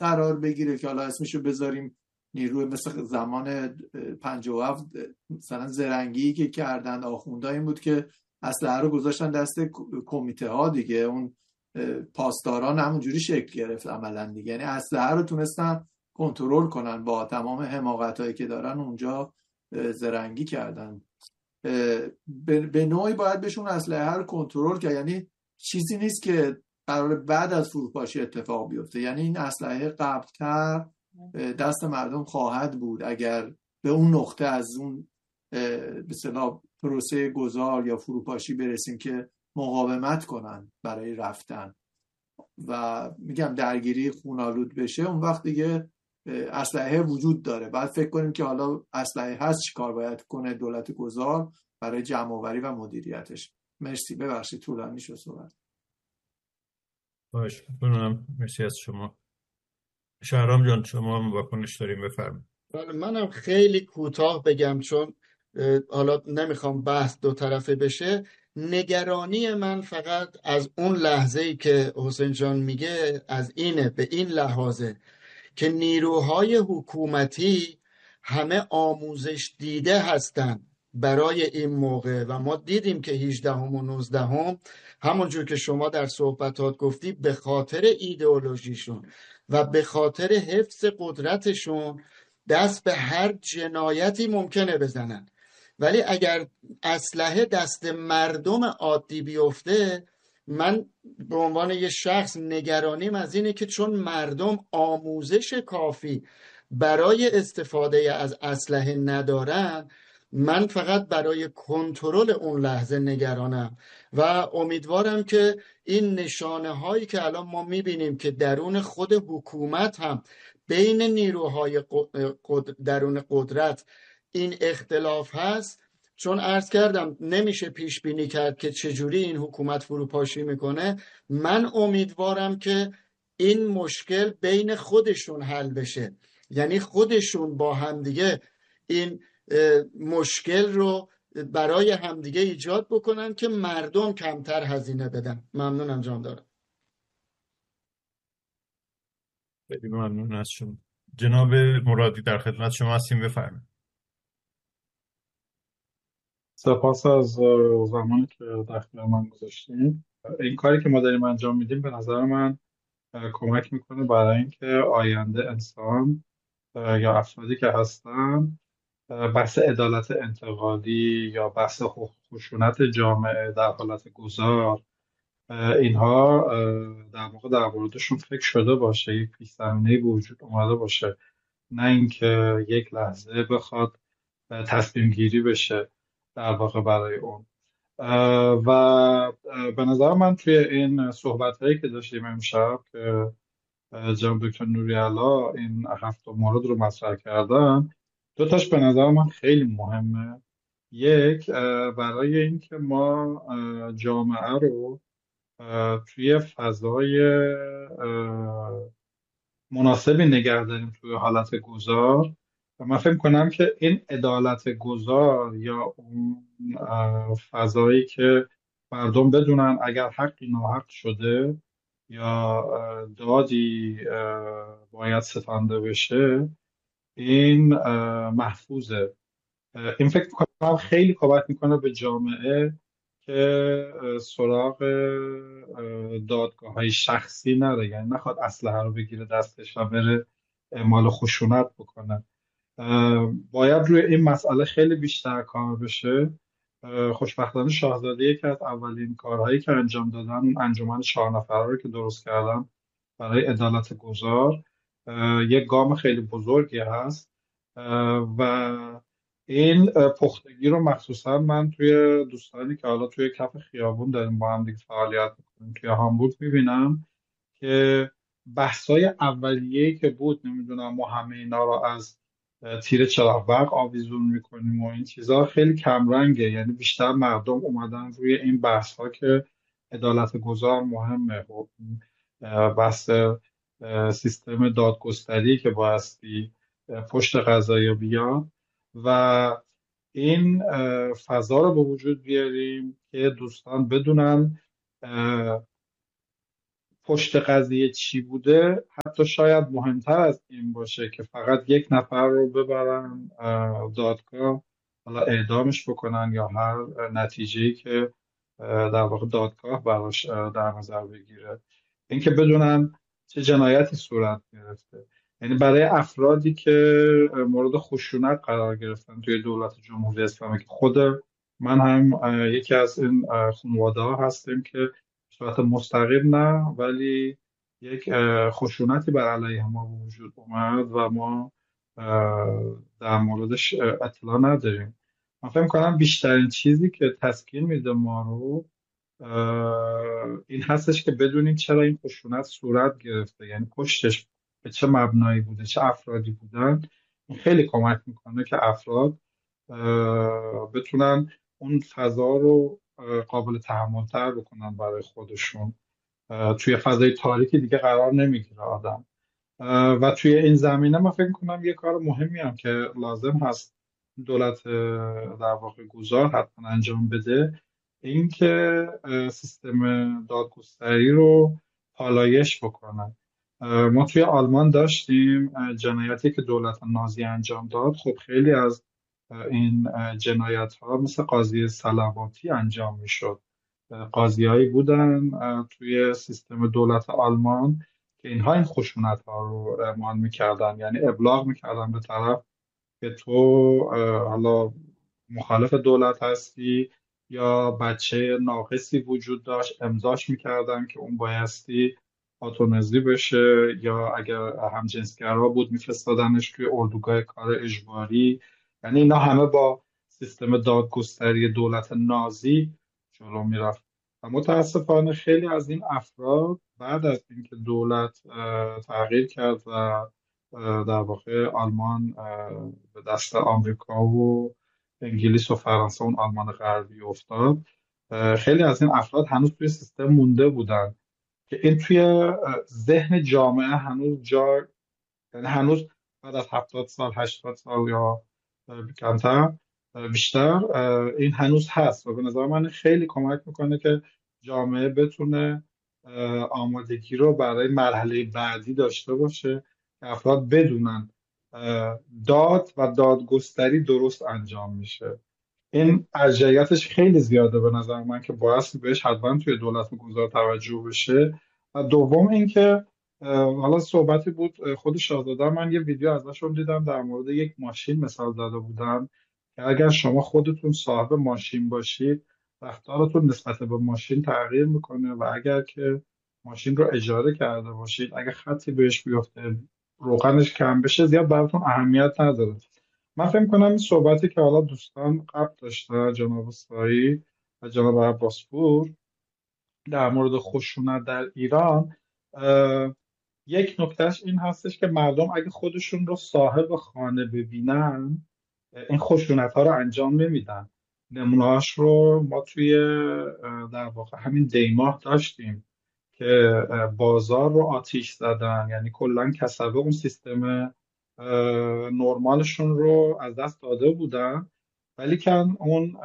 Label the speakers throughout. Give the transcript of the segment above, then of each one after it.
Speaker 1: قرار بگیره که حالا اسمشو بذاریم نیروی مثل زمان 57 مثلا زرنگی که کردن آخوندا، این بود که اسلحه رو گذاشتن دست کمیته ها دیگه، اون پاسداران همونجوری شکل گرفت عملا دیگه، یعنی اسلحه رو تونستن کنترل کنن با تمام حماقتایی که دارن اونجا زرنگی کردن. به نوعی باید بهشون اسلحه رو کنترل کرد، یعنی چیزی نیست که قرار بعد از فروپاشی اتفاق بیفته، یعنی این اسلحه قبل‌تر دست مردم خواهد بود اگر به اون نقطه از اون به اصطلاح پروسه گذار یا فروپاشی برسیم که مقاومت کنن برای رفتن و میگم درگیری خونالود بشه. اون وقت دیگه اسلحه وجود داره، بعد فکر کنیم که حالا اسلحه هست چی کار باید کنه دولت گذار برای جمع آوری و مدیریتش. مرسی، ببخشید طولانی شد صحبت.
Speaker 2: باشه ممنونم، مرسی از شما. شهرام جان شما واکنش داریم بفرمایید.
Speaker 3: منم خیلی کوتاه بگم چون حالا نمیخوام بحث دو طرفه بشه. نگرانی من فقط از اون لحظه‌ای که حسین جان میگه از اینه، به این لحاظه که نیروهای حکومتی همه آموزش دیده هستن برای این موقع و ما دیدیم که 18 و 19 همونجور که شما در صحبتات گفتی به خاطر ایدئولوژیشون و به خاطر حفظ قدرتشون دست به هر جنایتی ممکنه بزنن، ولی اگر اسلحه دست مردم عادی بیفته، من به عنوان یه شخص نگرانیم از اینه که چون مردم آموزش کافی برای استفاده از اسلحه ندارن، من فقط برای کنترل اون لحظه نگرانم و امیدوارم که این نشانه هایی که الان ما میبینیم که درون خود حکومت هم بین نیروهای درون قدرت این اختلاف هست، چون عرض کردم نمیشه پیش بینی کرد که چجوری این حکومت فروپاشی میکنه. من امیدوارم که این مشکل بین خودشون حل بشه، یعنی خودشون با همدیگه این مشکل رو برای همدیگه ایجاد بکنن که مردم کمتر هزینه بدن. ممنونم جان دارم.
Speaker 2: خیلی ممنون از شما. جناب مرادی در خدمت شما هستیم، بفرمایید.
Speaker 4: سپاس از زمانی که در اختیار من گذاشتیم. این کاری که ما داریم انجام میدیم به نظر من کمک میکنه برای اینکه آینده انسان یا افرادی که هستن بحث عدالت انتقالی یا بحث خشونت جامعه در حالت گذار، اینها در واقع در موردشون فکر شده باشه، یک پیش زمینه‌ای به وجود اومده باشه، نه اینکه یک لحظه بخواد تصمیم گیری بشه در واقع برای اون. و به نظر من توی این صحبت هایی که داشتیم امشب که جناب دکتر نوری‌علا این 7 مورد رو مطرح کردن، دو تاش به نظر من خیلی مهمه. یک، برای اینکه ما جامعه رو توی فضای مناسبی نگه داریم توی حالت گذار، و من فکر کنم که این عدالت گذار یا اون فضایی که مردم بدونن اگر حقی ناحق شده یا دادی باید ستانده بشه، این محفوظه. این فکر میکنم خیلی کمک میکنه به جامعه که سراغ دادگاه های شخصی نره، یعنی نخواد اسلحه رو بگیره دستش و بره اعمال خشونت بکنه. باید روی این مسئله خیلی بیشتر کار بشه. خوشبختانه شاهزاده یکی از اولین کارهایی که انجام دادن اون انجمن 4 نفره رو که درست کردن برای عدالت گذار یک گام خیلی بزرگی هست و این پختگی رو مخصوصا من توی دوستانی که حالا توی کف خیابون داریم با هم دیگه فعالیت میکنیم توی هامبورگ میبینم که بحثای اولیه‌ای که بود، نمیدونم ما همه اینا رو از تیر چراغ برق آویزون میکنیم و این چیزها خیلی کمرنگه، یعنی بیشتر مردم اومدن روی این بحث ها که عدالت گذار مهمه، بحث سیستم دادگستری که بایستی پشت قضایی بیان و این فضا رو به وجود بیاریم که دوستان بدونن پشت قضیه چی بوده حتی شاید مهمتر از این باشه که فقط یک نفر رو ببرن دادگاه، حالا اعدامش بکنن یا هر نتیجه‌ای که در واقع دادگاه براش در نظر بگیره. اینکه بدونن چه جنایتی صورت گرفته. یعنی برای افرادی که مورد خشونت قرار گرفتن توی دولت جمهوری اسلامی، که خود من هم یکی از این خانواده ها هستیم که به صورت مستقیم نه ولی یک خشونتی بر علیه ما به وجود اومد و ما در موردش اطلاع نداریم. من فکر کنم بیشترین چیزی که تسکین میده ما رو این هستش که بدونیم چرا این خشونت صورت گرفته، یعنی پشتش به چه مبنایی بوده، چه افرادی بودن. این خیلی کمک میکنه که افراد بتونن اون فضا رو قابل تحمل تر بکنن برای خودشون. توی فضای تاریکی دیگه قرار نمیگیره آدم. و توی این زمینه من فکر کنم یه کار مهمی هم که لازم هست دولت در واقع گذار حتما انجام بده، این که سیستم دادگستری رو پالایش بکنه. ما توی آلمان داشتیم جنایتی که دولت نازی انجام داد. خب خیلی از این جنایت ها مثل قاضی صلواتی انجام میشد. قاضیایی بودن توی سیستم دولت آلمان که اینها این خشونت ها رو اعمال میکردن، یعنی ابلاغ میکردن به طرف که تو حالا مخالف دولت هستی یا بچه ناقصی وجود داشت، امضاش میکردن که اون بایستی آتونزی بشه، یا اگر همجنسگرا بود میفرستادنش توی اردوگاه کار اجباری. یعنی اینا همه با سیستم دادگستری دولت نازی جلو میرفت. و متاسفانه خیلی از این افراد بعد از اینکه دولت تغییر کرد و در واقع آلمان به دست آمریکا و انگلیس و فرانسه، اون آلمان غربی افتاد، خیلی از این افراد هنوز توی سیستم مونده بودن که این توی ذهن جامعه هنوز جا، یعنی هنوز بعد از 70 سال 80 سال یا کمتر بیشتر این هنوز هست. و به نظر من خیلی کمک میکنه که جامعه بتونه آمادگی رو برای مرحله بعدی داشته باشه که افراد بدونن داد و دادگستری درست انجام میشه. این ارجعیتش خیلی زیاده به نظر من که باید بهش حتما توی دولت گذار توجه بشه. و دوم اینکه حالا صحبتی بود خود شاهزاده، من یه ویدیو ازشون دیدم در مورد یک ماشین مثال زده بودن که اگر شما خودتون صاحب ماشین باشید رفتارتون نسبت به ماشین تغییر میکنه، و اگر که ماشین رو اجاره کرده باشید اگر خطی بهش بیفته روغنش کم بشه زیاد براتون اهمیت نداره. من فکر کنم این صحبتی که حالا دوستان قبل داشتن، جناب سایی و جناب عباسپور، در مورد خشونت در ایران، یک نکتهش این هستش که مردم اگه خودشون رو صاحب خانه ببینن این خشونت ها رو انجام نمیدن. نمونهاش رو ما توی در واقع همین دیماه داشتیم که بازار رو آتیش زدن، یعنی کلا کسبه اون سیستم نرمالشون رو از دست داده بودن، ولی کن اون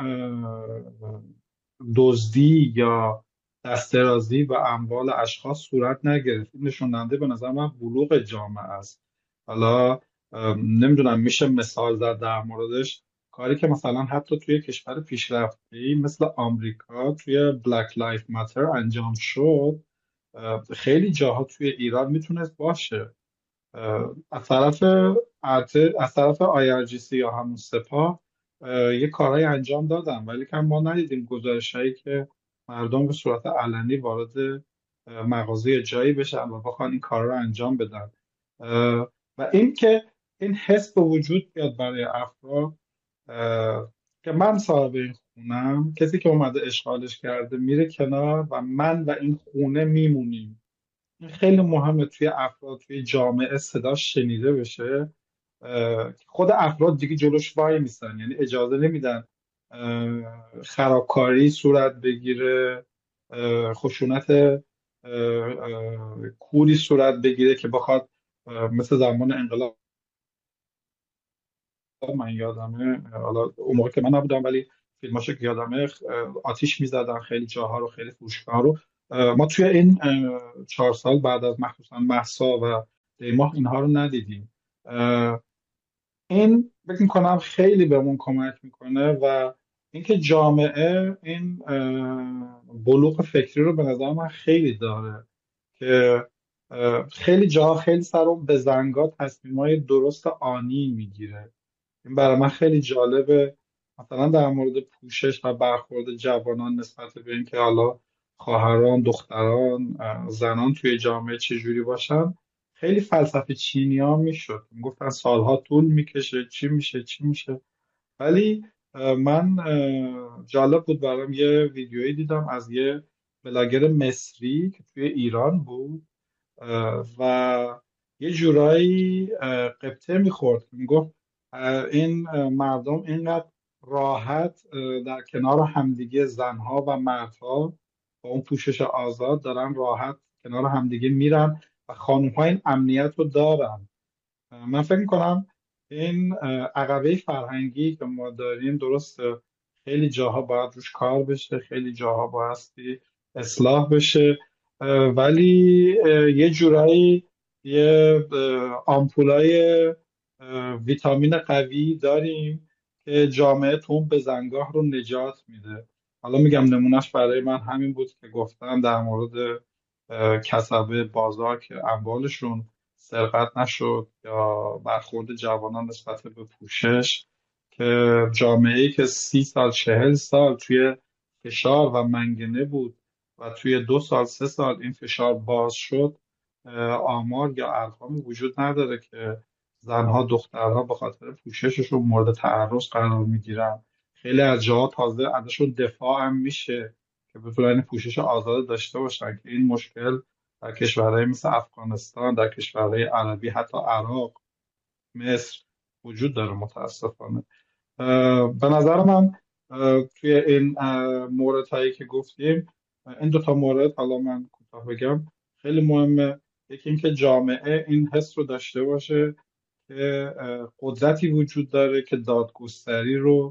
Speaker 4: دزدی یا دسترازی و اموال اشخاص صورت نگرفت. این نشون دهنده به نظر من بلوغ جامعه است. حالا نمیدونم میشه مثال زد در موردش، کاری که مثلا حتی توی کشور پیشرفته‌ای مثل آمریکا توی بلک لایف ماتر انجام شد، خیلی جاها توی ایران میتونست باشه. از طرف از طرف IRGC یا همون سپاه یه کارهای انجام دادن، ولی که ما ندیدیم گزارشایی که مردم به صورت علنی وارد مغازه جایی بشن و بخوان این کار رو انجام بدن. و این که این حس به وجود بیاد برای افراد که من صاحب این خونم، کسی که اومده اشغالش کرده میره کنار و من و این خونه میمونیم. این خیلی مهمه توی افراد، توی جامعه صداش شنیده بشه. خود افراد دیگه جلوش وای میسن، یعنی اجازه نمیدن خرابکاری صورت بگیره، خشونت کوری صورت بگیره که بخواد مثل زمان انقلاب. من یادمه، حالا اون موقع که من نبودم ولی فیلماشو که یادمه، آتیش میزدن خیلی جاها رو، خیلی فروشگاه رو. ما توی این 4 سال بعد از مخصوصا مهسا و دیماه اینها رو ندیدیم. این فکر میکنم خیلی بهمون کمک میکنه و اینکه جامعه این بلوغ فکری رو به نظر من خیلی داره که خیلی جاها خیلی سر اون بزنگاه تصمیمای درست آنی میگیره. این برای من خیلی جالبه، مثلا در مورد پوشش و برخورد جوانان نسبت به اینکه حالا خواهران، دختران، زنان توی جامعه چجوری باشن. خیلی فلسفه چینی ها میشد میگفتن سالها طول میکشه، چی میشه. ولی من جالب بود برام یه ویدیویی دیدم از یه بلاگر مصری که توی ایران بود و یه جورایی قبطه میخورد. میگفت این مردم اینقدر راحت در کنار همدیگه، زنها و مردها با اون پوشش آزاد دارن راحت کنار همدیگه میرن و خانم‌ها این امنیت رو دارن. من فکر میکنم این عقبه فرهنگی که ما داریم درسته خیلی جاها باید روش کار بشه، خیلی جاها بایستی اصلاح بشه، ولی یه جورایی یه آمپولای ویتامین قوی داریم که جامعه تو اون بزنگاه رو نجات میده. حالا میگم نمونهش برای من همین بود که گفتم در مورد کسبه بازار که اموالشون سرقت نشد یا برخورد جوانان نسبت به پوشش، که جامعه‌ای که 30 سال 40 سال توی فشار و منگنه بود و توی 2 سال 3 سال این فشار باز شد، آمار یا ارقامی وجود نداره که زنها دخترها به خاطر پوشششون مورد تعرض قرار میگیرن. خیلی از جاها تازه ازشون دفاع هم میشه که بتونن این پوشش آزاد داشته باشن که این مشکل در کشورهای مثل افغانستان، در کشورهای عربی، حتی عراق، مصر وجود داره متاسفانه. به نظر من توی این موردهایی که گفتیم، این 2 مورد حالا من کوتاه بگم خیلی مهمه. یکی اینکه جامعه این حس رو داشته باشه که قدرتی وجود داره که دادگستری رو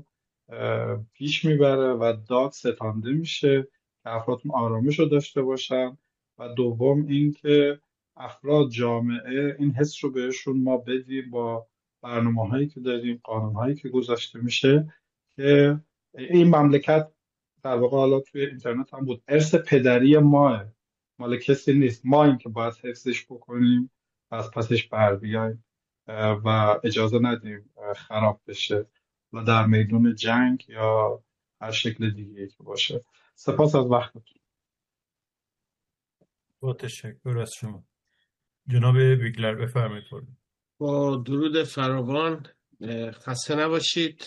Speaker 4: پیش میبره و داد ستانده میشه که افراد آرامش رو داشته باشن. و دوم اینکه افراد، جامعه این حس رو بهشون ما بدیم با برنامه‌هایی که داریم، قانون‌هایی که گذاشته میشه که این مملکت در واقع حالا توی اینترنت هم بود ارث پدری ماه، مال کسی نیست، ما این که باید حفظش بکنیم و از پسش بر بیایم و اجازه ندیم خراب بشه و در میدون جنگ یا هر شکل دیگه که باشه. سپاس از وقتتون.
Speaker 2: با تشکر از شما. جناب بیگلر بفرمایید.
Speaker 5: با درود فراوان، خسته نباشید.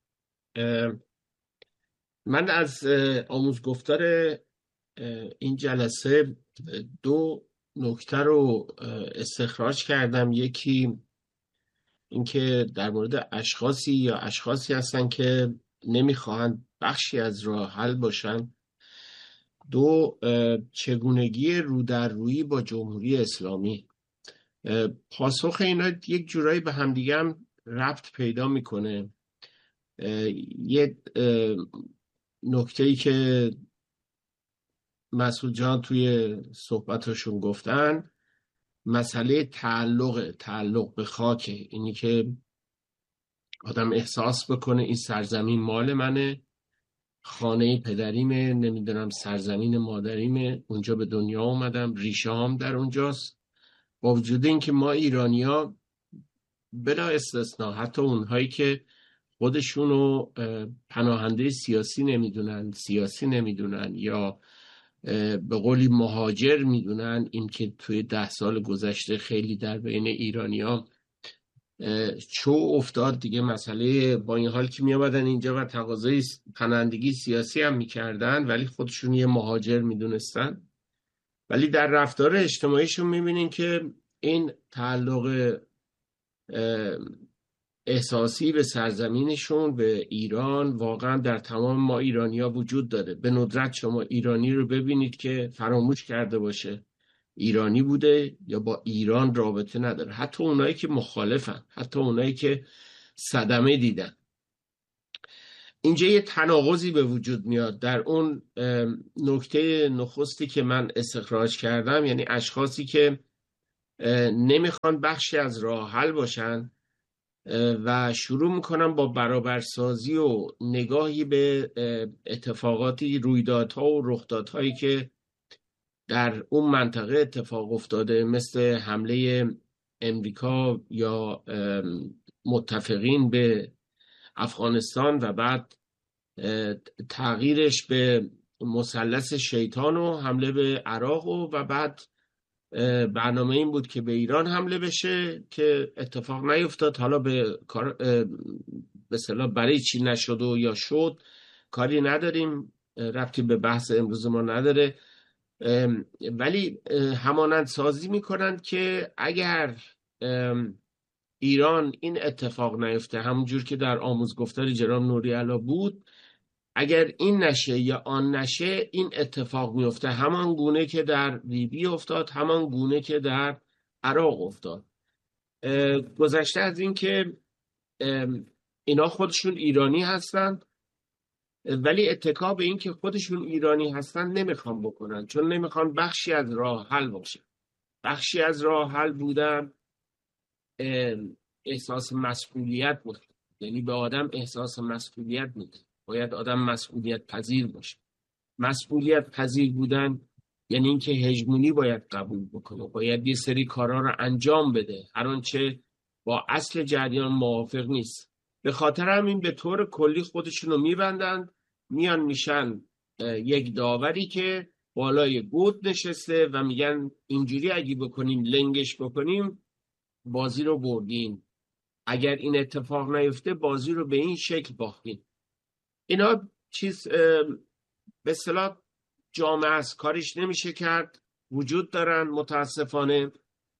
Speaker 5: من از آموزگفتار این جلسه 2 نکته رو استخراج کردم. یکی اینکه در مورد اشخاصی هستن که نمیخواهند بخشی از راه حل باشن. 2 چگونگی رو در رویی با جمهوری اسلامی. پاسخ اینا یک جورایی به همدیگه هم ربط پیدا میکنه. یه نکته‌ای که مسعود جان توی صحبتاشون گفتن، مسئله تعلق به خاکه. اینی که آدم احساس بکنه این سرزمین مال منه، خانه پدریمه، نمیدونم سرزمین مادریمه، اونجا به دنیا اومدم، ریشه هام در اونجاست. با وجود این که ما ایرانی‌ها بلا استثناء، حتی اونهایی که خودشونو پناهنده سیاسی نمیدونن یا به قولی مهاجر میدونن، این که توی 10 سال گذشته خیلی در بین ایرانی‌ها چو افتاد دیگه مسئله، با این حال که میامدن اینجا و تقاضای پناهندگی سیاسی هم میکردن ولی خودشون یه مهاجر میدونستن، ولی در رفتار اجتماعیشون میبینین که این تعلق احساسی به سرزمینشون، به ایران، واقعا در تمام ما ایرانی‌ها وجود داره. به ندرت شما ایرانی رو ببینید که فراموش کرده باشه ایرانی بوده یا با ایران رابطه نداره. حتی اونایی که مخالفن، حتی اونایی که صدمه دیدن. اینجا یه تناقضی به وجود میاد در اون نکته نخستی که من استخراج کردم، یعنی اشخاصی که نمیخوان بخشی از راه حل باشن و شروع میکنن با برابرسازی و نگاهی به اتفاقاتی، رویدادها و رخدادهایی که در اون منطقه اتفاق افتاده، مثل حمله امریکا یا متفقین به افغانستان و بعد تغییرش به مثلث شیطان و حمله به عراق و بعد برنامه این بود که به ایران حمله بشه که اتفاق نیفتاد. حالا به اصطلاح برای چی نشد و یا شد کاری نداریم، ربطی به بحث امروز ما نداره، ولی همانند سازی میکنند که اگر ایران این اتفاق نیفته، همونجور که در آموزگفتار جناب نوری علا بود، اگر این نشه یا آن نشه این اتفاق میفته، همان گونه که در لیبی افتاد، همان گونه که در عراق افتاد. گذشته از این که اینا خودشون ایرانی هستند، ولی اتکا به این که خودشون ایرانی هستند نمیخوان بکنن، چون نمیخوان بخشی از راه حل باشه. بخشی از راه حل بودن احساس مسئولیت بود، یعنی به آدم احساس مسئولیت میده. باید آدم مسئولیت پذیر باشه. مسئولیت پذیر بودن یعنی اینکه هژمونی باید قبول بکنه، باید یه سری کارا رو انجام بده هر آنچه با اصل جریان موافق نیست. به خاطر همین به طور کلی خودشونو میبندن، میان میشن یک داوری که بالای گود نشسته و میگن اینجوری اگه بکنیم، لنگش بکنیم، بازی رو بردیم، اگر این اتفاق نیفته بازی رو به این شکل باختیم. اینا چیز به اصطلاح جامعه است، کاریش نمیشه کرد، وجود دارن متاسفانه.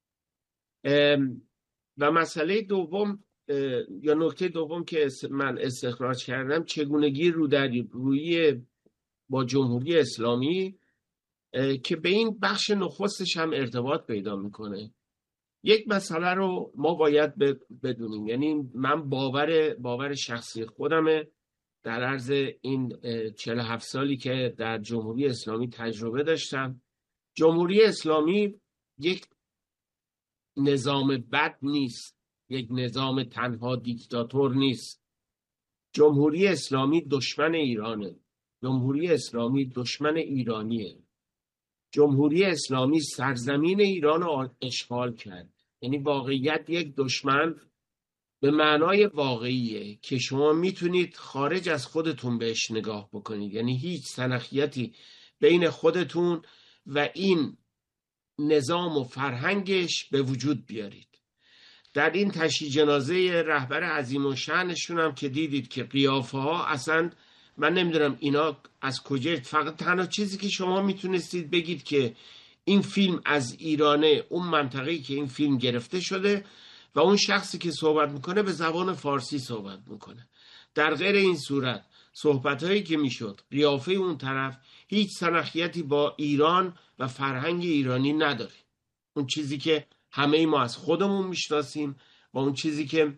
Speaker 5: و مسئله دوم یا نکته دوم که من استخراج کردم، چگونگی روی با جمهوری اسلامی که به این بخش نخستش هم ارتباط پیدا میکنه. یک مسئله رو ما باید بدونیم، یعنی من باور شخصی خودمه، در عرض این 47 سالی که در جمهوری اسلامی تجربه داشتم، جمهوری اسلامی یک نظام بد نیست، یک نظام تنها دیکتاتور نیست. جمهوری اسلامی دشمن ایرانه، جمهوری اسلامی دشمن ایرانیه. جمهوری اسلامی سرزمین ایران رو اشغال کرد. یعنی واقعیت یک دشمن به معنای واقعیه که شما میتونید خارج از خودتون بهش نگاه بکنید، یعنی هیچ سنخیتی بین خودتون و این نظام و فرهنگش به وجود بیارید. در این تشییع جنازه رهبر عظیم الشأنشون هم که دیدید که قیافه ها اصلا من نمیدونم اینا از کجا، فقط تنها چیزی که شما میتونستید بگید که این فیلم از ایرانه، اون منطقه‌ای که این فیلم گرفته شده و اون شخصی که صحبت میکنه به زبان فارسی صحبت میکنه. در غیر این صورت صحبتهایی که میشد، قیافه اون طرف هیچ سنخیتی با ایران و فرهنگ ایرانی نداره. اون چیزی که همه ما از خودمون میشناسیم و اون چیزی که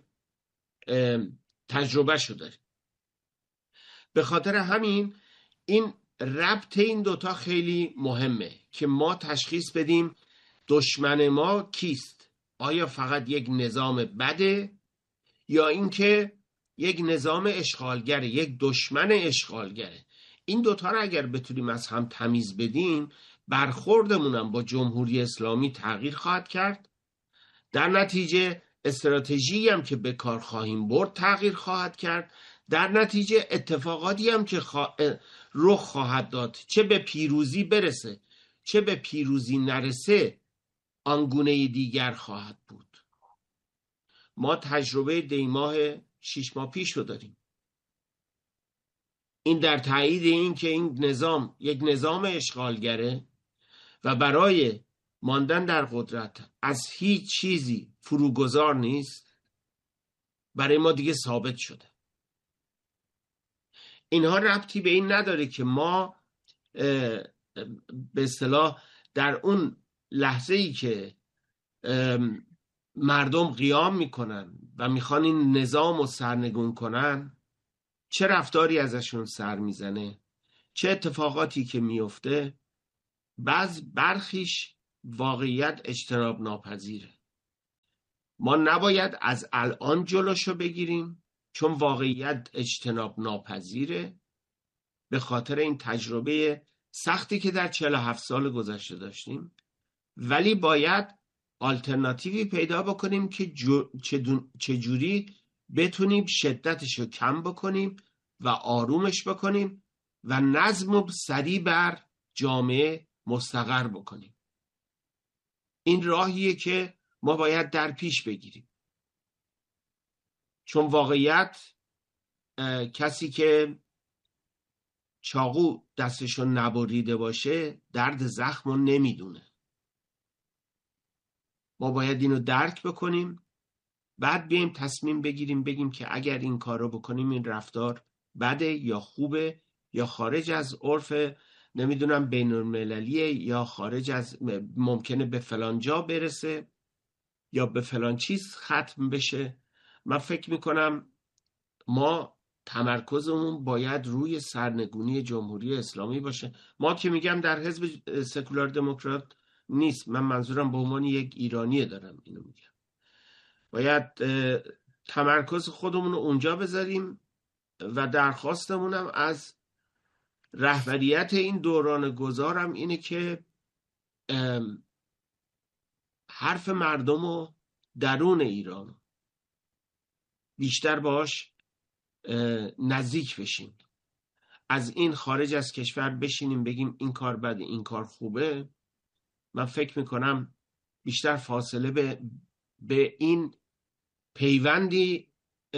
Speaker 5: تجربه شده. به خاطر همین این ربط این دوتا خیلی مهمه که ما تشخیص بدیم دشمن ما کیست. آیا فقط یک نظام بده یا اینکه یک نظام اشغالگره، یک دشمن اشغالگره؟ این دوتا رو اگر بتونیم از هم تمیز بدیم، برخوردمونم با جمهوری اسلامی تغییر خواهد کرد. در نتیجه استراتژی هم که به کار خواهیم برد تغییر خواهد کرد. در نتیجه اتفاقاتی هم که رخ خواهد داد، چه به پیروزی برسه چه به پیروزی نرسه، آنگونه دیگر خواهد بود. ما تجربه دیماه 6 ماه پیش رو داریم. این در تایید این که این نظام یک نظام اشغالگره و برای ماندن در قدرت از هیچ چیزی فروگذار نیست، برای ما دیگه ثابت شده. اینها ربطی به این نداره که ما به اصطلاح در اون لحظه‌ای که مردم قیام میکنن و میخوان این نظام رو سرنگون کنن، چه رفتاری ازشون سر میزنه، چه اتفاقاتی که میفته، برخیش واقعیت اجتناب ناپذیره. ما نباید از الان جلوشو بگیریم چون واقعیت اجتناب ناپذیره، به خاطر این تجربه سختی که در 47 سال گذشته داشتیم، ولی باید آلترناتیوی پیدا بکنیم که چجوری بتونیم شدتشو کم بکنیم و آرومش بکنیم و نظم سریع بر جامعه مستقر بکنیم. این راهیه که ما باید در پیش بگیریم، چون واقعیت کسی که چاقو دستشو نبریده باشه درد زخمو نمیدونه. ما باید اینو درک بکنیم، بعد بیایم تصمیم بگیریم، بگیم که اگر این کارو بکنیم این رفتار بده یا خوبه یا خارج از عرف نمیدونم بین المللیه یا خارج از ممکنه به فلان جا برسه یا به فلان چیز ختم بشه. من فکر میکنم ما تمرکزمون باید روی سرنگونی جمهوری اسلامی باشه. ما که میگم در حزب سکولار دموکرات نیست، من منظورم به عنوان یک ایرانی دارم اینو میگم. باید تمرکز خودمون رو اونجا بذاریم و درخواستمونم از رهبریت این دوران گذارم اینه که حرف مردم رو درون ایران بیشتر باش نزدیک بشیم. از این خارج از کشور بشینیم بگیم این کار بده این کار خوبه، من فکر میکنم بیشتر فاصله به این پیوندی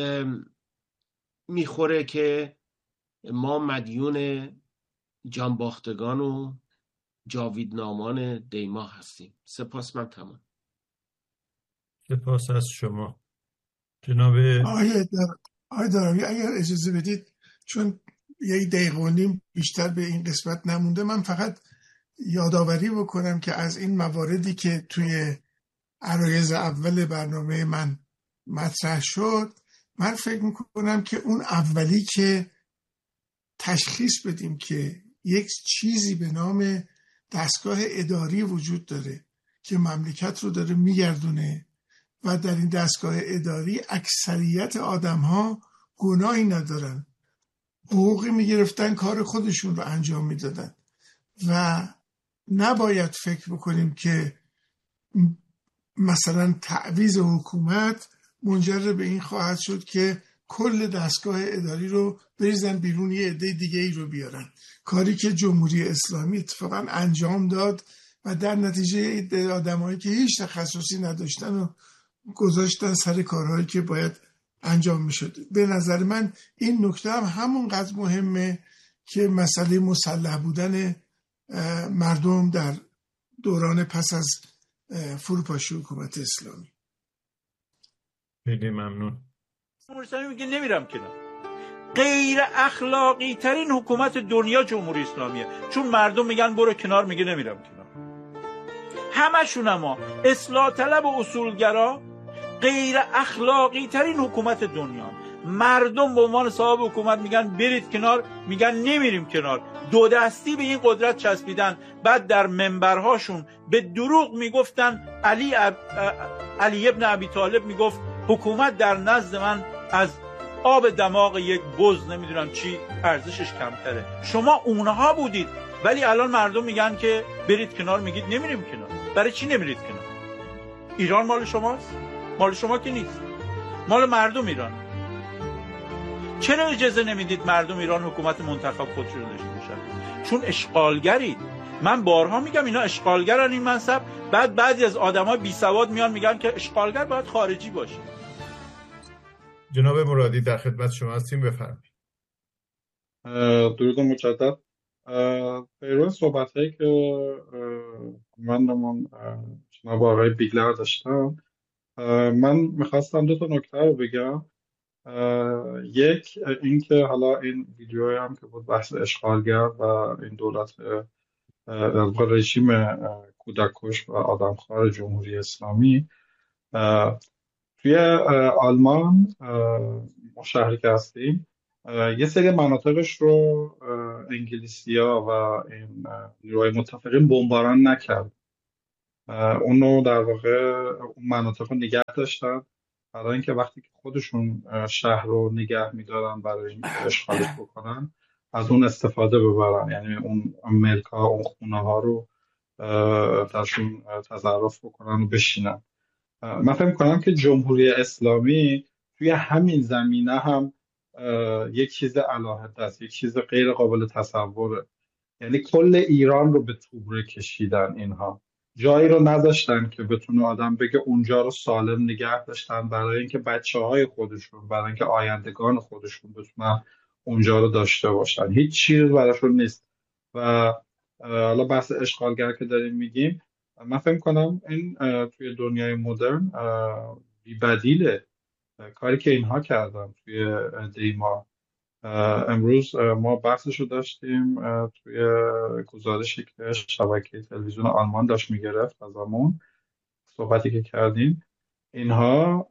Speaker 5: میخوره که ما مدیون جانباختگان و جاویدنامان دیما هستیم. سپاس، من تمام.
Speaker 2: سپاس از شما جناب
Speaker 6: آقای داراوی. اگر اجازه بدید، چون 1 دقیقه و نیم بیشتر به این قسمت نمونده، من فقط یادآوری بکنم که از این مواردی که توی عرایض اول برنامه من مطرح شد، من فکر میکنم که اون اولی که تشخیص بدیم که یک چیزی به نام دستگاه اداری وجود داره که مملکت رو داره میگردونه و در این دستگاه اداری اکثریت آدم ها گناهی ندارن، حقوقی میگرفتن، کار خودشون رو انجام میدادن و نباید فکر بکنیم که مثلا تعویض حکومت منجر به این خواهد شد که کل دستگاه اداری رو بریزن بیرون یه عده دیگه ای رو بیارن. کاری که جمهوری اسلامی اتفاقا انجام داد و در نتیجه آدمایی که هیچ تخصصی نداشتن و گذاشتن سر کارهایی که باید انجام میشد. به نظر من این نکته هم همونقدر مهمه که مسئله مسلح بودن مردم در دوران پس از فروپاشی حکومت اسلامی.
Speaker 2: خیلی ممنون.
Speaker 7: جمهوری میگه نمیرم کنار. غیر اخلاقی ترین حکومت دنیا جمهوری اسلامیه، چون مردم میگن برو کنار، میگه نمیرم کنار. همشون اما اصلاح طلب و اصولگرا، غیر اخلاقی ترین حکومت دنیا. مردم به عنوان صاحب حکومت میگن برید کنار، میگن نمیریم کنار. دو دستی به این قدرت چسبیدن. بعد در منبرهاشون به دروغ میگفتن علی ابن ابی طالب میگفت حکومت در نزد من از آب دماغ یک بز نمیدونم چی ارزشش کمتره. شما اونها بودید، ولی الان مردم میگن که برید کنار، میگید نمیریم کنار. برای چی نمیرید کنار؟ ایران مال شماست؟ مال شما که نیست، مال مردم ایران. چرا اجازه نمیدید مردم ایران حکومت منتخب خودشون رو داشته باشن؟ چون اشغالگرید. من بارها میگم اینا اشغالگرن این منصب. بعد بعضی از آدمای بی سواد میان میگن که اشغالگر باید خارجی باشه.
Speaker 2: جناب مرادی در خدمت شما هستیم، بفرمایید.
Speaker 4: درود مجدد. پیرو صحبت‌هایی که من جناب آقای بیگلر داشتم، من میخواستم 2 نکته رو بگم. یک اینکه حالا این ویدیویی هم که بود بحث اشغالگر و این دولت رژیم کودککش و آدمخوار جمهوری اسلامی، توی آلمان ما شهری که هستیم یه سری مناطقش رو انگلیسی‌ها و این نیروهای متفقین بمباران نکرد. اونو در واقع اون مناطق رو نگه داشتن برای اینکه وقتی که خودشون شهر رو نگه می‌دارن برای اینکه اشغالش بکنن از اون استفاده ببرن، یعنی اون ملک‌ها اون خونه‌ها رو درشون تصرف بکنن و بشینن. من فکر می‌کنم که جمهوری اسلامی توی همین زمینه هم یک چیز علاهده است، یک چیز غیر قابل تصوره. یعنی کل ایران رو به توبره کشیدن اینها، جایی رو نذاشتن که بتونه آدم بگه اونجا رو سالم نگه داشتن برای اینکه بچه‌های خودشون، برای اینکه آیندگان خودشون بتونن اونجا رو داشته باشن. هیچ چیز براشون نیست. و حالا بحث اشغالگر که داریم میگیم، من فکر کنم این توی دنیای مدرن بی‌بدیله کاری که اینها کردن توی دیما. امروز ما بحثش رو داشتیم توی گزارشی که شبکه تلویزیون آلمان داشت میگرفت از همون صحبتی که کردیم. اینها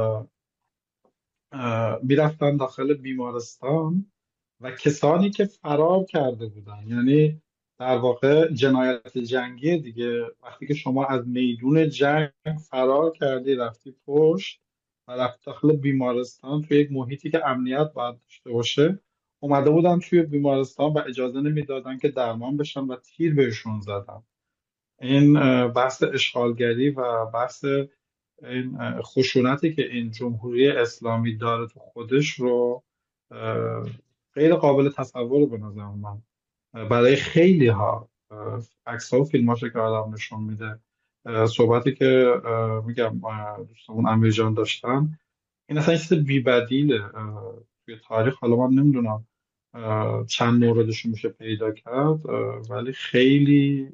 Speaker 4: میرفتن داخل بیمارستان و کسانی که فرار کرده بودن، یعنی در واقع جنایت جنگی دیگه، وقتی که شما از میدون جنگ فرار کردی رفتی پشت و رفتی داخل بیمارستان توی یک محیطی که امنیت باید داشته باشه، اومده بودن توی بیمارستان و اجازه نمیدادن که درمان بشن و تیر بهشون زدن. این بحث اشغالگری و بحث این خشونتی که این جمهوری اسلامی داره تو خودش رو غیر قابل تصور به نظر من برای خیلی ها. عکس ها و فیلم هاشو که آدم نشون میده، صحبتی که میگم دوستمون امیر جان داشتن، این اصلا چیز بی‌بدیله توی تاریخ. حالا من نمیدونم چند موردش میشه پیدا کرد، ولی خیلی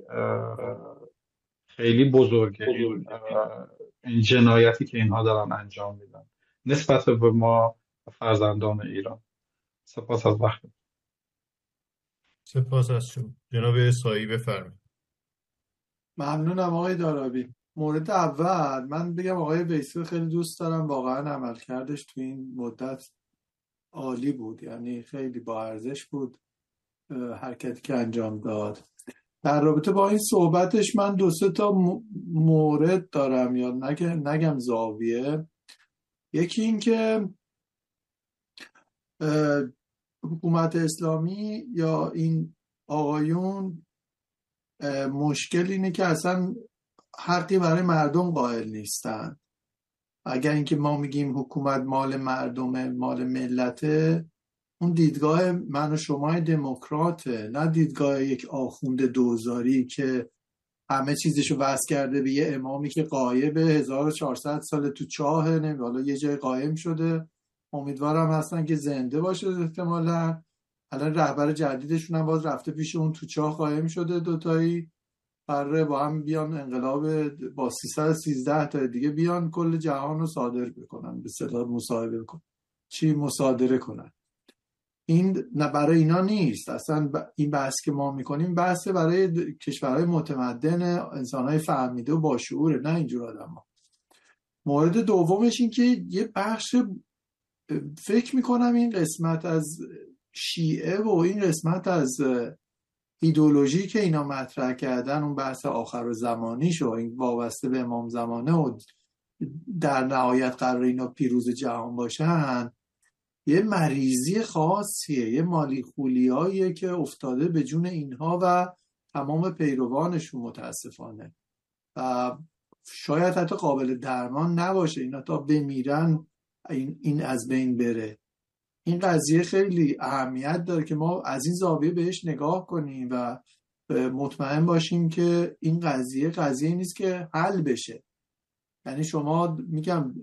Speaker 4: خیلی بزرگه این جنایتی که اینها دارن انجام میدن نسبت به ما فرزندان ایران. سپاس از وقت.
Speaker 2: سپاس از شما. جناب اسایی بفرمایید.
Speaker 1: ممنونم آقای دارابی. مورد اول من بگم آقای ویسی خیلی دوست دارم، واقعا عملکردش تو این مدت عالی بود، یعنی خیلی با ارزش بود حرکتی که انجام داد. در رابطه با این صحبتش من 2-3 تا مورد دارم، یا نگم زاویه. یکی این که حکومت اسلامی یا این آقایون مشکل اینه که اصلا حقی برای مردم قائل نیستن. اگر اینکه ما میگیم حکومت مال مردمه، مال ملته، اون دیدگاه من و شما دموکراته، نه دیدگاه یک آخوند دوزاری که همه چیزشو وصل کرده به یه امامی که غایبه 1400 سال تو چاه، حالا یه جای قایم شده، امیدوارم هستن که زنده باشه احتمالا. الان رهبر جدیدشون هم باز رفته پیش اون تو چاه قایم شده، دوتایی قراره با هم بیان انقلاب با 313 تا دیگه بیان کل جهان رو صادر بکنن، به اصطلاح مصاحبه بکنن، مصادره کنن. این نه برای اینا نیست اصلا. این بحث که ما میکنیم بحث برای کشورهای متمدن، انسانهای فهمیده و باشعوره، نه اینجور آدم‌ها. مورد دومش این که یه بخش فکر میکنم این قسمت از شیعه و این قسمت از ایدئولوژی که اینا مطرح کردن، اون بحث آخر زمانیش و این وابسته به امام زمانه و در نهایت قرار اینا پیروز جهان باشن، یه مریضی خاصیه، یه مالی خولیاییه که افتاده به جون اینها و تمام پیروانشون متاسفانه، و شاید حتی قابل درمان نباشه. اینا تا بمیرن این از بین بره. این قضیه خیلی اهمیت داره که ما از این زاویه بهش نگاه کنیم و مطمئن باشیم که این قضیه نیست که حل بشه. یعنی شما میگم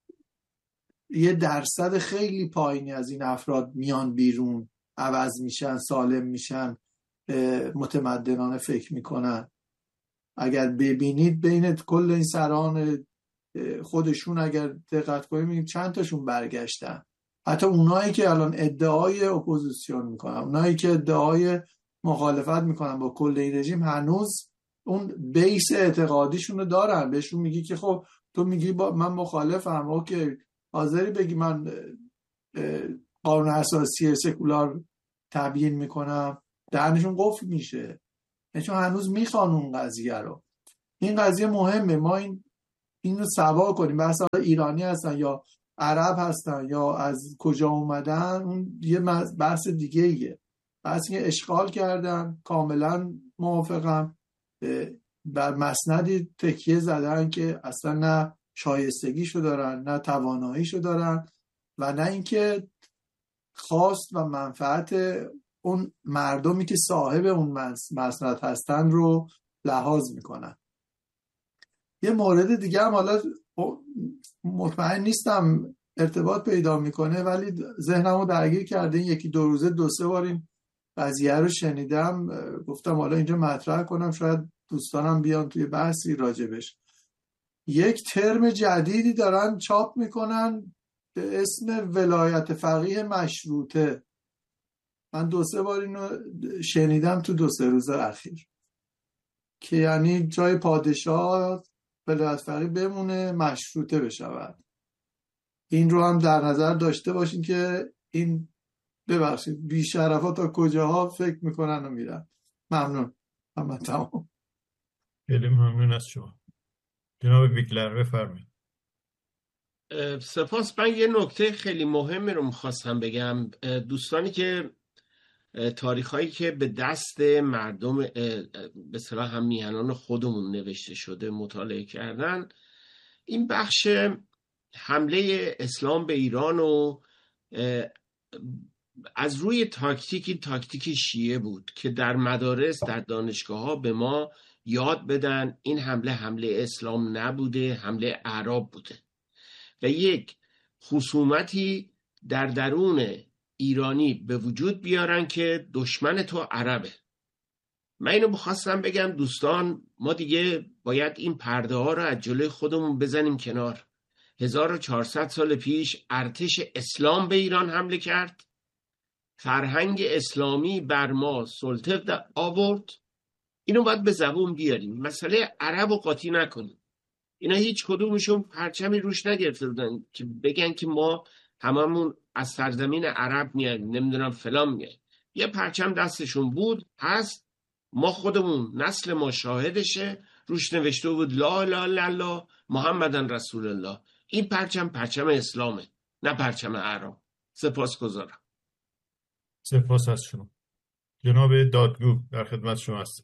Speaker 1: یه درصد خیلی پایینی از این افراد میان بیرون، عوض میشن، سالم میشن، متمدنانه فکر میکنن. اگر ببینید بین کل این سران خودشون اگر دقت کنید چند تاشون برگشتن. حتی اونایی که الان ادعای اپوزیسیون میکنن، اونایی که ادعای مخالفت میکنن با کل این رژیم، هنوز اون بیس اعتقادیشون رو دارن. بهشون میگی که خب تو میگی من مخالفم، اوکی، حاضری بگی من قانون اساسی سکولار تبیین میکنم دهنشون قفل میشه، چون هنوز میخوان اون قضیه رو. این قضیه مهمه، ما اینو سوا کنیم. مثلا ایرانی هستن یا عرب هستن یا از کجا اومدن، اون یه بحث دیگه ایه. بحث که اشغال کردن، کاملا موافقم، بر مسندی تکیه زدن که اصلا نه شایستگیشو دارن نه تواناییشو دارن و نه اینکه خواست و منفعت اون مردمی که صاحب اون مسند هستن رو لحاظ میکنن. یه مورد دیگه هم حالا مطمئن نیستم ارتباط پیدا میکنه ولی ذهنمو درگیر کرده، این یکی دو روزه 2-3 بار این قضیه رو شنیدم، گفتم حالا اینجا مطرح کنم، شاید دوستانم بیان توی بحثی راجبش. یک ترم جدیدی دارن چاپ میکنن به اسم ولایت فقیه مشروطه. من 2-3 بار اینو شنیدم تو 2-3 روز اخیر که یعنی جای پادشاه ولایت فقیه بمونه، مشروطه بشود. این رو هم در نظر داشته باشین که این ببخشید بی‌شرفا تا کجاها فکر میکنن و میرن. ممنون. من تمام.
Speaker 2: خیلی ممنون از شما. جناب ویکلر بفرمایید.
Speaker 5: سپاس. من یه نکته خیلی مهمی رو میخواستم بگم. دوستانی که تاریخایی که به دست مردم به اصطلاح هم میهنان خودمون نوشته شده مطالعه کردن، این بخش حمله اسلام به ایران و از روی تاکتیک شیعه بود که در مدارس در دانشگاه ها به ما یاد بدن این حمله اسلام نبوده، حمله اعراب بوده و یک خصومتی در درون ایرانی به وجود بیارن که دشمن تو عربه. من اینو بخواستم بگم دوستان، ما دیگه باید این پرده ها رو از جلوی خودمون بزنیم کنار. 1400 سال پیش ارتش اسلام به ایران حمله کرد، فرهنگ اسلامی بر ما سلطه آورد. اینو باید به زبون بیاریم. مسئله عرب و قاطی نکنیم. اینا هیچ کدومشون پرچمی روش نگرفته بودن که بگن که ما هممون از سرزمین عرب میایم، نمیدونم فلان میایم. یه پرچم دستشون بود، هست، ما خودمون نسل ما شاهدشه، روش نوشته بود لا لا لا لا محمدن رسول الله. این پرچم اسلامه، نه پرچم عرب. سپاسگزارم.
Speaker 2: سپاس از شما. جناب دادگو در خدمت شما هستم.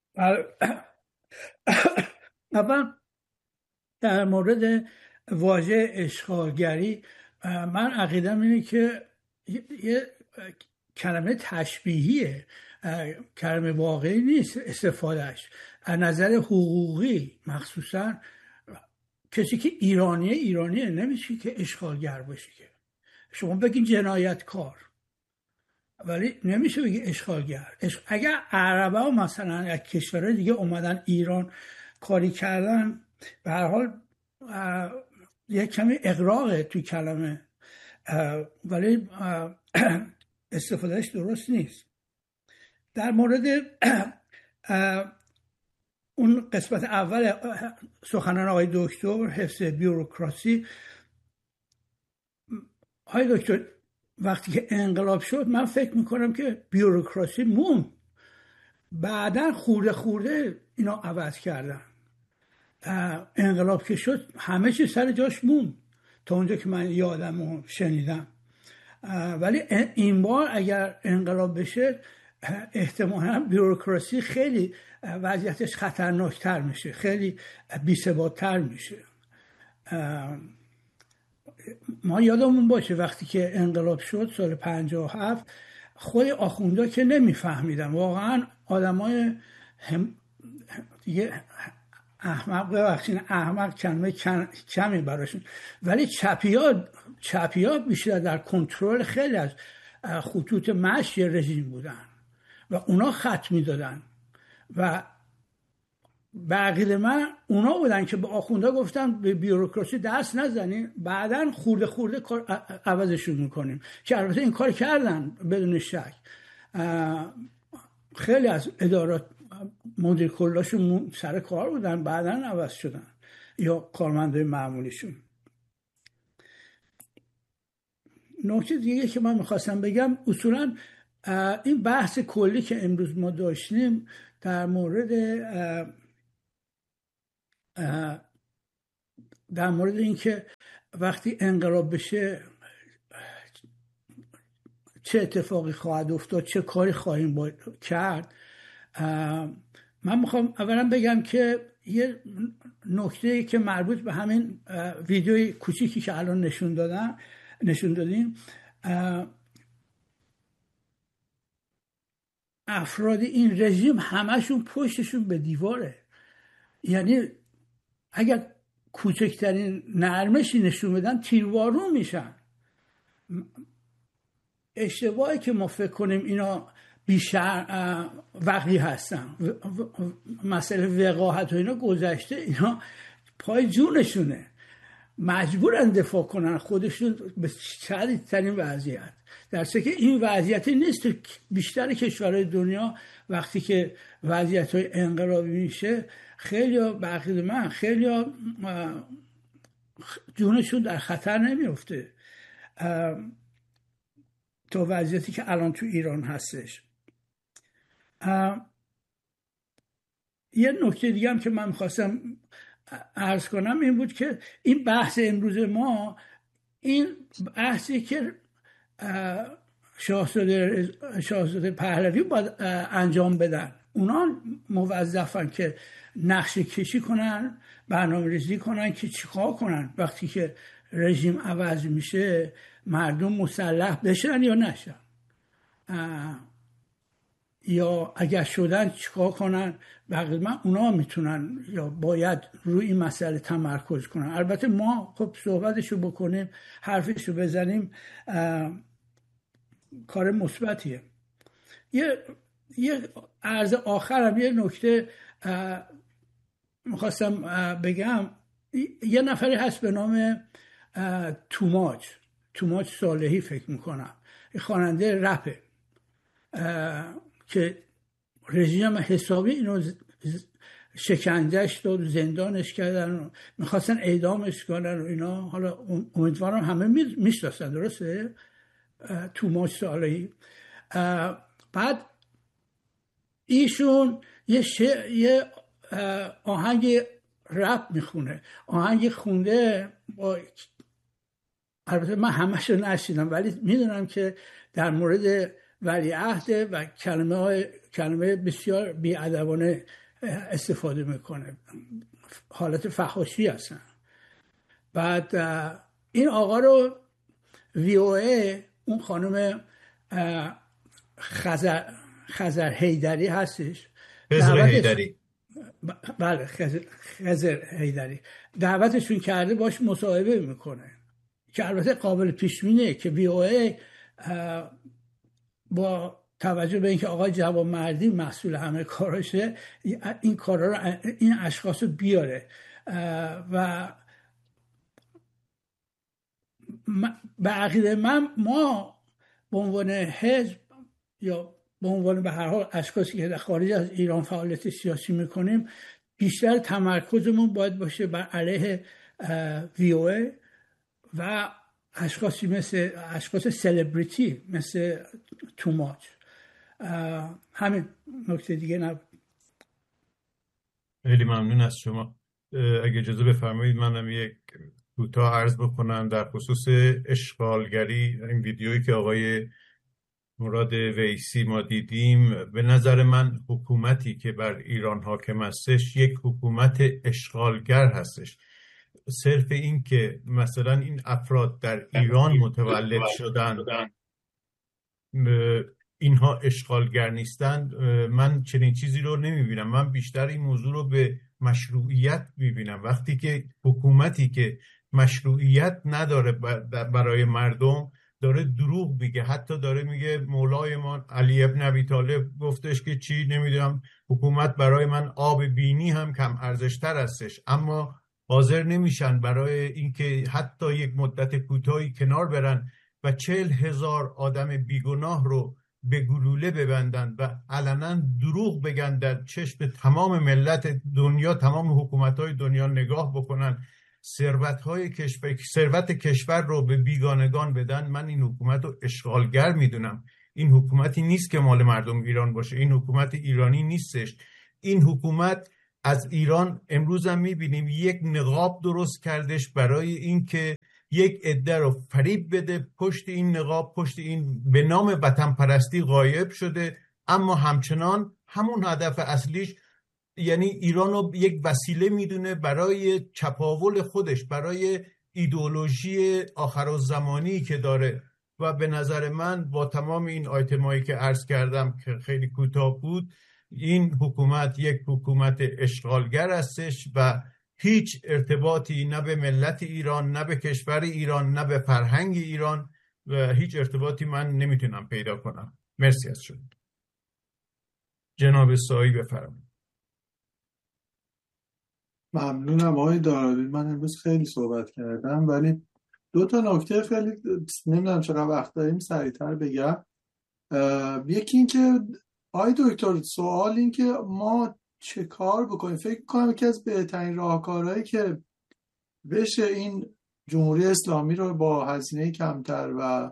Speaker 8: اول در مورد واژه اشغالگری، من عقیدم اینه که یه کلمه تشبیهیه، کلمه واقعی نیست استفادهش. از نظر حقوقی مخصوصا کسی که ایرانیه نمیشه که اشغالگر باشه. که شما بگین جنایتکار ولی نمیشه بگی اشغالگر. اگر عربا مثلا از کشورهای دیگه اومدن ایران کاری کردن، به هر حال یک کمی اغراقه توی کلمه، ولی استفادهش درست نیست. در مورد اون قسمت اول سخنان آقای دکتر، حفظ بیوروکراسی، آقای دکتر وقتی که انقلاب شد من فکر میکنم که بیوروکراسی مون، بعدن خورده اینا عوض کردن. انقلاب که شد همه چی سر جاش مون تا اونجا که من یادم و شنیدم. ولی این بار اگر انقلاب بشه احتمالاً بیوروکراسی خیلی وضعیتش خطرناکتر میشه، خیلی بی‌ثبات‌تر میشه. ما یادمون باشه وقتی که انقلاب شد سال 57 خود آخوندا که نمیفهمیدن، واقعا آدمای دیگه احمق، ببخشید احمق کلمه کمی براشون، ولی چپیا بیشتر در کنترل خیلی از خطوط مشی رژیم بودن و اونا خط میدادن و به عقیده من اونا بودن که به آخوندا گفتن به بیوروکراسی دست نزنین، بعدن خورده کار عوضشون میکنیم، که البته این کار کردن بدون شک. خیلی از ادارات مدیر کلاشون سر کار بودن بعدن عوض شدن، یا کارمندای معمولیشون. نکته دیگه که من میخواستم بگم اصولا این بحث کلی که امروز ما داشتیم در مورد اینکه وقتی انقلاب بشه چه اتفاقی خواهد افتاد، چه کاری خواهیم کرد. من میخوام اولا بگم که یه نکته که مربوط به همین ویدیوی کوچیکی که الان نشون دادیم، افراد این رژیم همشون پشتشون به دیواره. یعنی اگر کوچکترین نرمشی نشون بدن تیروارو میشن. اشتباهی که ما فکر کنیم اینا بیشتر وقی هستن، مسئله وقاحت و اینا گذشته، اینا پای جونشونه، مجبورن دفاع کنن خودشون به شدیدترین وضعیت. در حالی که این وضعیتی نیست. بیشتر کشورهای دنیا وقتی که وضعیت‌های انقلابی میشه خیلی به عقیده من خیلی جونشون در خطر نمیفته تا وضعیتی که الان تو ایران هستش. یه نکته دیگه هم که من میخواستم عرض کنم این بود که این بحث امروز ما، این بحثی که شاهزاده پهلوی باید انجام بدن. اونا موظفن که نقشه کشی کنن، برنامه ریزی کنن که چیکار کنن وقتی که رژیم عوض میشه، مردم مسلح بشن یا نشن، یا اگر شدن چیکار کنن. بقیه من اونا میتونن یا باید روی این مسئله تمرکز کنن. البته ما خب صحبتشو بکنیم، حرفشو بزنیم، کار مثبتیه. یه عرض آخرم یه نکته میخواستم بگم. یه نفری هست به نام توماج صالحی فکر میکنم، خواننده رپه که رژیم حسابی اینو شکنجهش داد، زندانش کردن، میخواستن اعدامش کنن و اینا. حالا امیدوارم همه میشناسن، درسته؟ توماج صالحی. بعد ایشون یه آهنگ رپ میخونه، آهنگ خونده البته من همشو نشیدم ولی میدونم که در مورد ولیعهد و کلمه بسیار بی‌ادبانه استفاده میکنه، حالت فحاشی هستن. بعد این آقا رو VOA، اون خانم خزر حیدری هستش، بله خزر حیدری، دعوتشون کرده باش مصاحبه میکنه که البته قابل پیش بینیه که VOA با توجه به اینکه آقای جوانمردی مسئول همه کاراشه این کارا رو، این اشخاص رو بیاره. و به عقیده من ما به عنوان حزب یا به عنوان به هر حال اشخاصی که در خارج از ایران فعالیت سیاسی میکنیم، بیشتر تمرکزمون باید باشه بر علیه VOA و اشخاص سلبریتی مثل توماج. همین، نکته دیگه نبود.
Speaker 2: خیلی ممنون از شما. اگه اجازه بفرمایید منم یک کوتاه عرض بکنم در خصوص اشغالگری. این ویدیویی که آقای مراد ویسی ما دیدیم، به نظر من حکومتی که بر ایران حاکم هستش یک حکومت اشغالگر هستش. صرف این که مثلا این افراد در ایران متولد شدن اینها اشغالگر نیستند، من چنین چیزی رو نمیبینم. من بیشتر این موضوع رو به مشروعیت میبینم. وقتی که حکومتی که مشروعیت نداره برای مردم داره دروغ میگه، حتی داره میگه مولای ما علی ابن ابی طالب گفتش که چی نمیدونم حکومت برای من آب بینی هم کم ارزشتر هستش، اما حاضر نمیشن برای اینکه حتی یک مدت کوتاهی کنار برن و 40,000 آدم بیگناه رو به گلوله ببندن و علنا دروغ بگن در چشم تمام ملت دنیا، تمام حکومت‌های دنیا نگاه بکنن، ثروت کشور رو به بیگانگان بدن، من این حکومت رو اشغالگر میدونم. این حکومتی نیست که مال مردم ایران باشه، این حکومت ایرانی نیستش. این حکومت از ایران امروز هم میبینیم یک نقاب درست کردش برای اینکه یک عده رو فریب بده. پشت این نقاب، پشت این به نام وطن پرستی غایب شده، اما همچنان همون هدف اصلیش یعنی ایران رو یک وسیله میدونه برای چپاول خودش، برای ایدئولوژی آخرالزمانی که داره. و به نظر من با تمام این آیتمایی که عرض کردم که خیلی کوتاه بود، این حکومت یک حکومت اشغالگر هستش و هیچ ارتباطی نه به ملت ایران، نه به کشور ایران، نه به فرهنگ ایران و هیچ ارتباطی من نمیتونم پیدا کنم. مرسی از شما. جناب سایی بفرمایید.
Speaker 1: ممنونم آقای دارابی. من امروز خیلی صحبت کردم ولی 2 نکته خیلی نمیدونم چقدر وقت داریم سریعتر بگم. یکی این که آقای دکتر، سوال این که ما چه کار بکنیم. فکر کنم یکی از بهترین راهکارهایی که بشه این جمهوری اسلامی رو با هزینه کمتر و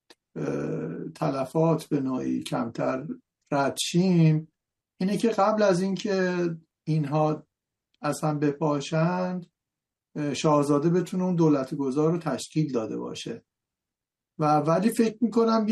Speaker 1: تلفات به نوعی کمتر رد شیم اینه که قبل از اینکه اینها اصلا بپاشند شاهزاده بتونه اون دولت گذار رو تشکیل داده باشه. ولی فکر میکنم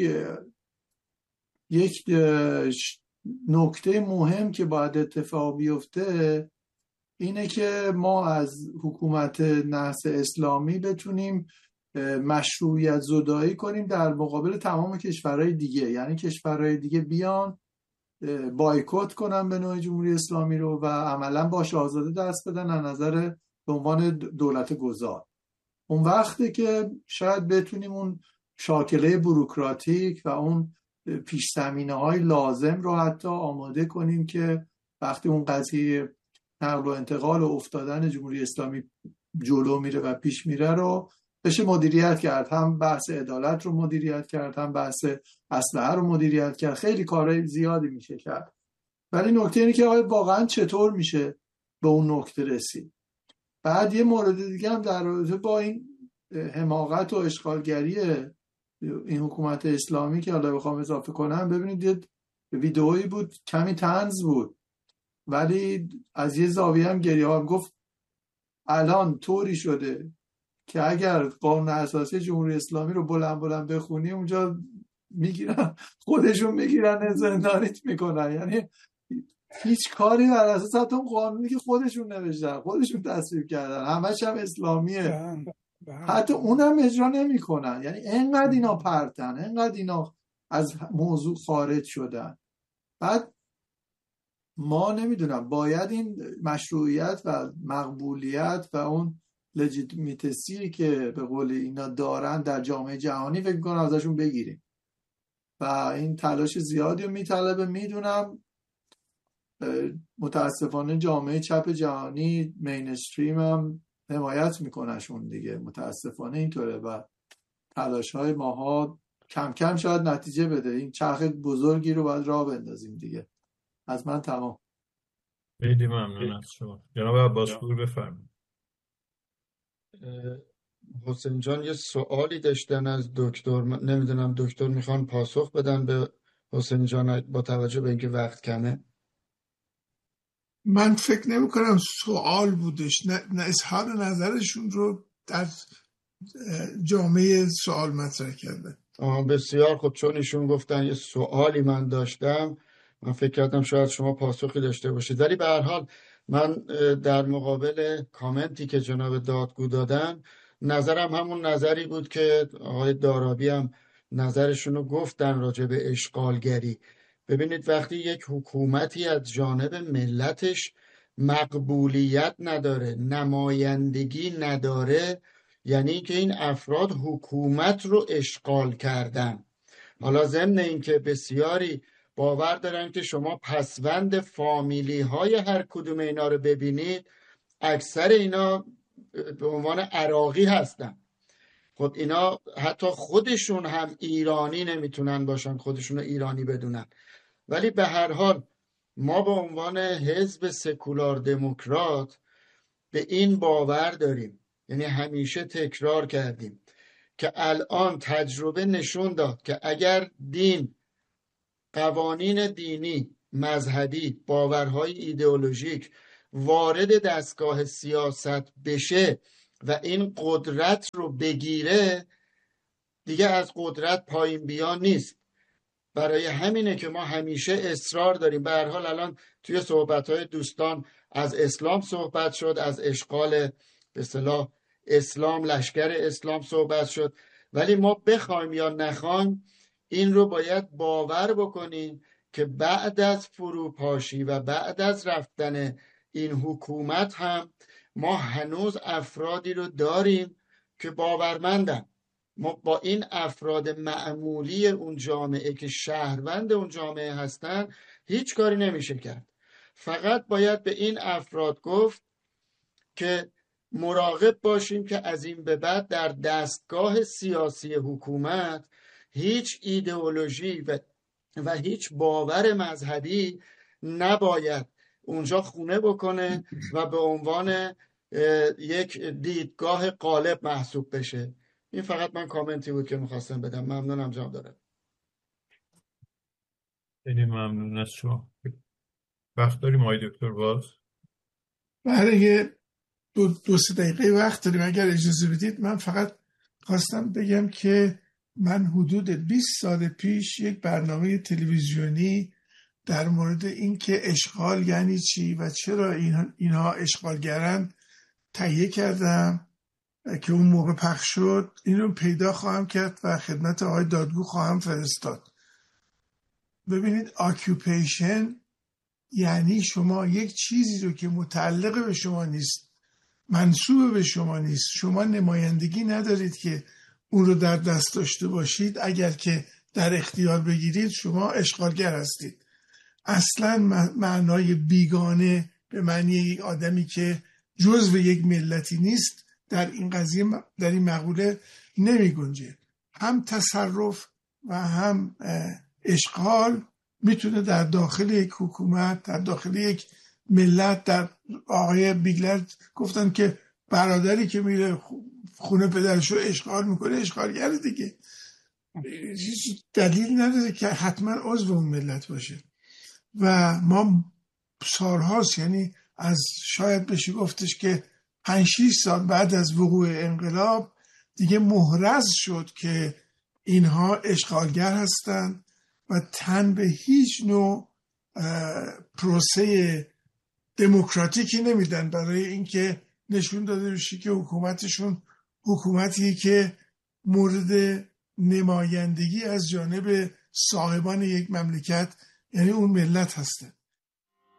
Speaker 1: یک نکته مهم که باید اتفاق بیفته اینه که ما از حکومت نحس اسلامی بتونیم مشروعیت زدایی کنیم در مقابل تمام کشورهای دیگه. یعنی کشورهای دیگه بیان بایکوت کنن به نوع جمهوری اسلامی رو و عملا با شاهزاده دست بدن از نظر به عنوان دولت گذار. اون وقته که شاید بتونیم اون شاکله بوروکراتیک و اون پیش زمینه های لازم رو حتی آماده کنیم که وقتی اون قضیه نقل و انتقال و افتادن جمهوری اسلامی جلو میره و پیش میره رو بشه مدیریت کرد. هم بحث عدالت رو مدیریت کرد، هم بحث اسلحه رو مدیریت کرد. خیلی کارهای زیادی میشه کرد. ولی نکته اینه که واقعا چطور میشه به اون نکته رسید. بعد یه مورد دیگه هم در رابطه با این حماقت و اشغالگری این حکومت اسلامی که حالا بخوام اضافه کنم، ببینید یه ویدئویی بود کمی طنز بود ولی از یه زاویه هم گریه ها گفت الان طوری شده که اگر قانون اساسی جمهوری اسلامی رو بلند بلند بخونی اونجا میگیرن خودشون میگیرن زندانیت میکنن. یعنی هیچ کاری بر اساس اون قانونی که خودشون نوشتن خودشون تصویب کردن همش هم اسلامیه حتی اونم اجرا نمیکنن. یعنی انقدر اینا پرتن، انقدر اینا از موضوع خارج شدن. بعد ما نمیدونم باید این مشروعیت و مقبولیت و اون لجیتیمیتسی که به قول اینا دارن در جامعه جهانی فکر کنم ازشون بگیریم و این تلاش زیادی رو میطلبه. میدونم متاسفانه جامعه چپ جهانی مینستریم هم حمایت میکنشون دیگه، متاسفانه اینطوره و تلاش های ماها کم کم شاید نتیجه بده. این چرخ بزرگی رو باید راه بندازیم دیگه. از من تمام.
Speaker 2: خیلی ممنون از شما. جناب عباسپور بفرمایید.
Speaker 3: حسین جان یه سوالی داشتن از دکتر، نمیدونم دکتر میخوان پاسخ بدن به حسین جان با توجه به اینکه وقت کمه.
Speaker 6: من فکر نمی کنم سوال بودش، نه اظهار نظرشون رو در جامعه سوال مطرح کردن.
Speaker 3: بسیار خب، چون ایشون گفتن یه سوالی من داشتم، من فکر کردم شاید شما پاسخی داشته باشید. ولی به هر حال من در مقابل کامنتی که جناب دادگو دادن، نظرم همون نظری بود که آقای دارابی هم نظرشون رو گفتن راجع به اشغالگری. ببینید وقتی یک حکومتی از جانب ملتش مقبولیت نداره، نمایندگی نداره، یعنی که این افراد حکومت رو اشغال کردن. حالا ضمن این که بسیاری باور دارن که شما پسوند فامیلی های هر کدوم اینا رو ببینید، اکثر اینا به عنوان عراقی هستن. خود اینا حتی خودشون هم ایرانی نمیتونن باشن، خودشون رو ایرانی بدونن. ولی به هر حال ما به عنوان حزب سکولار دموکرات به این باور داریم، یعنی همیشه تکرار کردیم که الان تجربه نشون داد که اگر دین، قوانین دینی، مذهبی، باورهای ایدئولوژیک وارد دستگاه سیاست بشه و این قدرت رو بگیره، دیگه از قدرت پایین بیان نیست. برای همینه که ما همیشه اصرار داریم. به هر حال الان توی صحبت‌های دوستان از اسلام صحبت شد، از اشغال به اصطلاح اسلام، لشکر اسلام صحبت شد، ولی ما بخوایم یا نخوایم این رو باید باور بکنیم که بعد از فروپاشی و بعد از رفتن این حکومت هم ما هنوز افرادی رو داریم که باورمندن. ما با این افراد معمولی اون جامعه که شهروند اون جامعه هستن هیچ کاری نمیشه کرد. فقط باید به این افراد گفت که مراقب باشیم که از این به بعد در دستگاه سیاسی حکومت هیچ ایدئولوژی و هیچ باور مذهبی نباید اونجا خونه بکنه و به عنوان یک دیدگاه غالب محسوب بشه. این فقط من کامنتی بود که میخواستم بدم. ممنونم جناب دارم.
Speaker 2: خیلی ممنون از شما. وقت داریم آقای دکتر باز؟
Speaker 6: برای دو سه دقیقه وقت داریم. اگر اجازه بدید من فقط خواستم بگم که من حدود 20 سال پیش یک برنامه تلویزیونی در مورد اینکه اشغال یعنی چی و چرا اینها اشغالگرند تهیه کردم که اون موقع پخش شد. این رو پیدا خواهم کرد و خدمت آقای دادگو خواهم فرستاد. ببینید، آکیوپیشن یعنی شما یک چیزی رو که متعلق به شما نیست، منسوب به شما نیست، شما نمایندگی ندارید که اون رو در دست داشته باشید، اگر که در اختیار بگیرید شما اشغالگر هستید. اصلا معنای بیگانه به معنی یک آدمی که جزو یک ملتی نیست در این قضیه، در این مقوله نمی گنجه. هم تصرف و هم اشغال میتونه در داخل یک حکومت، در داخل یک ملت. در آقای بیگلر گفتن که برادری که میره خونه پدرشو اشغال میکنه اشغالگره دیگه. هیچ دلیل نداره که حتما عضو اون ملت باشه. و ما سالهاست، یعنی از شاید بشه گفتش که 5-6 سال بعد از وقوع انقلاب دیگه محرز شد که اینها اشغالگر هستند و تن به هیچ نوع پروسه دموکراتیکی نمیدن برای اینکه نشون داده بشه که حکومتشون حکومتی که مورد نمایندگی از جانب صاحبان یک مملکت، یعنی اون ملت هسته.